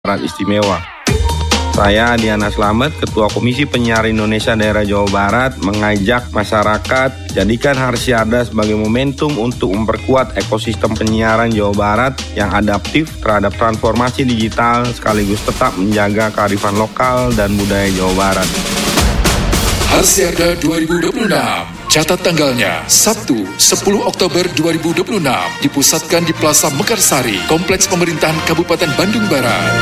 Barat Istimewa. Saya Diana Slamet, Ketua Komisi Penyiaran Indonesia Daerah Jawa Barat, mengajak masyarakat jadikan Harsiada sebagai momentum untuk memperkuat ekosistem penyiaran Jawa Barat yang adaptif terhadap transformasi digital sekaligus tetap menjaga kearifan lokal dan budaya Jawa Barat. Harsiada 2026, catat tanggalnya, Sabtu 10 Oktober 2026, dipusatkan di Plaza Mekarsari, Kompleks Pemerintahan Kabupaten Bandung Barat.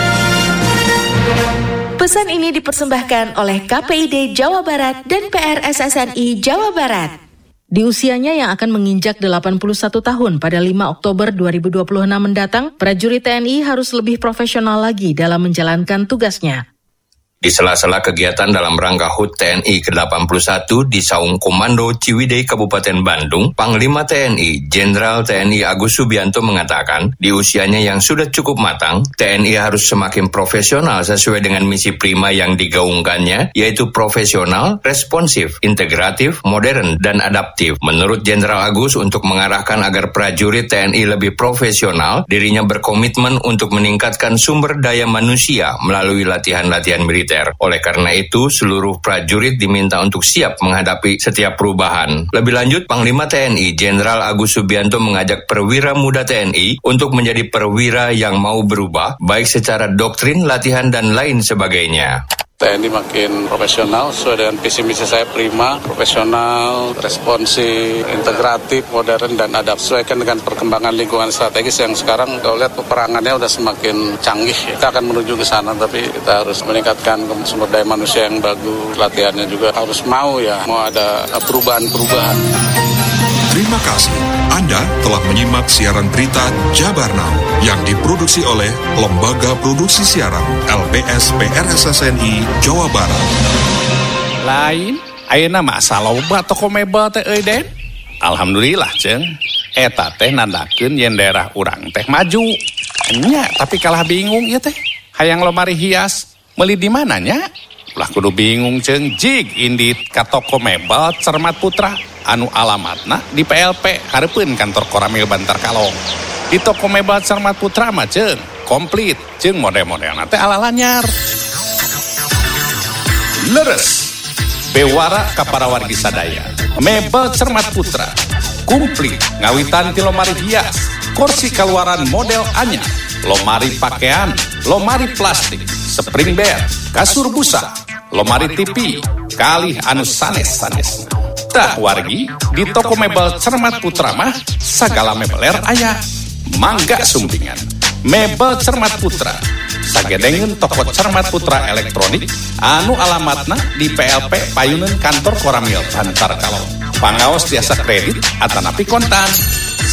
Pesan ini dipersembahkan oleh KPID Jawa Barat dan PRSSNI Jawa Barat. Di usianya yang akan menginjak 81 tahun pada 5 Oktober 2026 mendatang, prajurit TNI harus lebih profesional lagi dalam menjalankan tugasnya. Di sela-sela kegiatan dalam rangka HUT TNI ke-81 di Saung Komando Ciwidey, Kabupaten Bandung, Panglima TNI Jenderal TNI Agus Subianto mengatakan, di usianya yang sudah cukup matang, TNI harus semakin profesional sesuai dengan misi prima yang digaungkannya, yaitu profesional, responsif, integratif, modern, dan adaptif. Menurut Jenderal Agus, untuk mengarahkan agar prajurit TNI lebih profesional, dirinya berkomitmen untuk meningkatkan sumber daya manusia melalui latihan-latihan militer. Oleh karena itu, seluruh prajurit diminta untuk siap menghadapi setiap perubahan. Lebih lanjut, Panglima TNI Jenderal Agus Subianto mengajak perwira muda TNI untuk menjadi perwira yang mau berubah, baik secara doktrin, latihan, dan lain sebagainya. TNI makin profesional sesuai dengan visi misi saya prima, profesional, responsif, integratif, modern, dan adaptif sesuaikan dengan perkembangan lingkungan strategis yang sekarang kalau lihat peperangannya udah semakin canggih. Kita akan menuju ke sana, tapi kita harus meningkatkan sumber daya manusia yang bagus, latihannya juga harus mau ada perubahan-perubahan. Terima kasih. Anda telah menyimak siaran berita Jabar Now yang diproduksi oleh Lembaga Produksi Siaran LPS PRSSNI Jawa Barat. Lain, ayeuna masalah loba toko mebel teh euy Den. Alhamdulillah ceung. Eta teh nandakeun yen daerah urang teh maju. Nya, tapi kalah bingung ieu teh. Hayang lomari hias, meuli di mana nya? Ulah kudu bingung ceung, jig indit ka toko mebel Cermat Putra. Anu alamatna di PLP hareupeun kantor Koramil Bantar Kalong. Di toko mebel Cermat Putra mah ceung komplit ceung model-modelna teh ala lanyar. Leres bewara ka para wargi sadaya. Mebel Cermat Putra komplit ngawitan ti lomari hias, kursi kaluaran model anyar, lomari pakaian, lomari plastik, spring bed, kasur busa, lomari TV, kalih anu sanes-sanes. Tah wargi, di toko mebel Cermat Putra mah sagala mebeler aya. Mangga sumpingan. Mebel Cermat Putra. Sagedengeun toko Cermat Putra elektronik anu alamatna di PLP Payuneun kantor Koramil Bantar Kalong. Pangaos tiasa kredit atanapi kontan.